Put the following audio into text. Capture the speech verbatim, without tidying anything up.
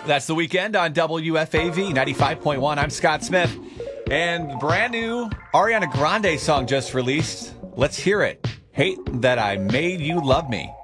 That's The Weekend on W F A V ninety-five point one. I'm Scott Smith. And brand new Ariana Grande song just released. Let's hear it. Hate That I Made You Love Me.